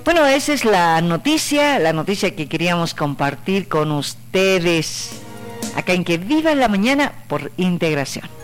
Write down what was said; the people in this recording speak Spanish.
Bueno, esa es la noticia que queríamos compartir con ustedes acá en Que Viva la Mañana por Integración.